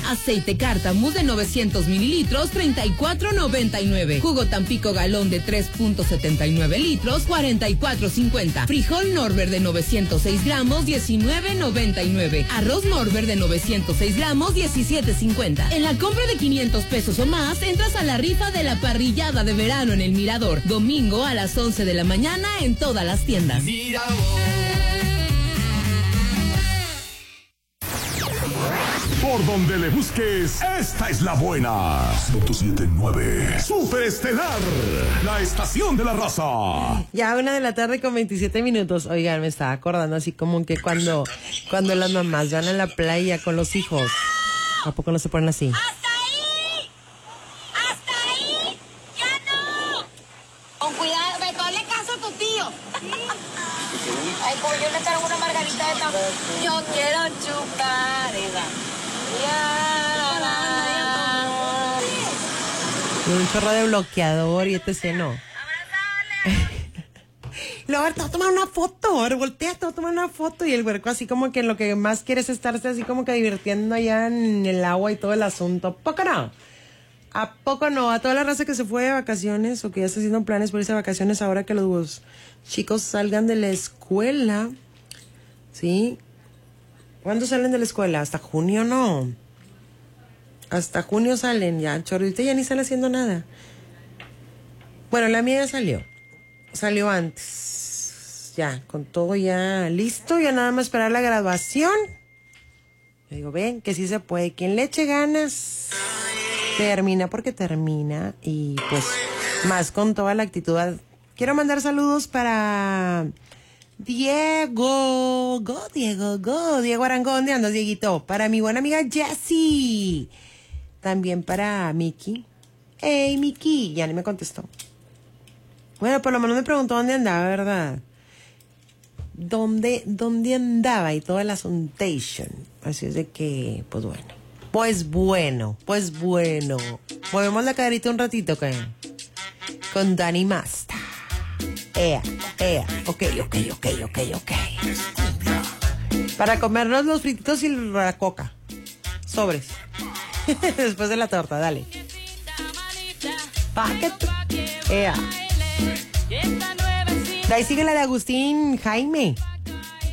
Aceite Cártamus de 900 mililitros, $34.99. Jugo Tampico galón de 3.79 litros, $44.50. Frijol Norbert de 906 gramos, $19.99. Arroz Norbert de 906 gramos, $17.50. En la compra de 500 pesos o más, entras a la rifa de la parrillada de verano en el Mirador. Domingo a las 11 de la mañana en todas las tiendas. Por donde le busques, esta es la buena. 107.9 Superestelar, la estación de la raza. Ya 1:27 PM. Oigan, me estaba acordando así como que cuando las mamás van a la playa con los hijos. ¿A poco no se ponen así? ¡Hasta ahí! ¡Hasta ahí! ¡Ya no! Con cuidado, ve, hazle caso a tu tío. Ay, como yo le traigo una margarita de tambo. Yo quiero chupar esa. Y un chorro de bloqueador y etc. No. Luego, te voy a tomar una foto. Ahora voltea, te voy a tomar una foto. Y el huerco así como que lo que más quiere es estarse así como que divirtiendo allá en el agua y todo el asunto. ¿A poco no? ¿A poco no? A toda la raza que se fue de vacaciones o que ya está haciendo planes por irse de vacaciones ahora que los chicos salgan de la escuela. ¿Sí? ¿Cuándo salen de la escuela? ¿Hasta junio? No. Hasta junio salen ya. Chorrita ya ni están haciendo nada. Bueno, la mía ya salió. Salió antes. Ya, con todo ya listo. Ya nada más esperar la graduación. Yo digo, ven, que sí se puede. Quien le eche ganas, termina porque termina. Y pues, más con toda la actitud. Quiero mandar saludos para Diego Arangón. ¿Dónde andas, Dieguito? Para mi buena amiga Jessie. También para Miki. Hey, Miki. Ya ni me contestó. Bueno, por lo menos me preguntó dónde andaba, ¿verdad? ¿Dónde andaba? Y toda la asuntation. Así es de que, pues bueno. Movemos la caderita un ratito, ¿qué? Con Dani Masta. Ok. Para comernos los frititos y la coca. Sobres. Después de la torta, dale. De ahí sigue la de Agustín Jaime.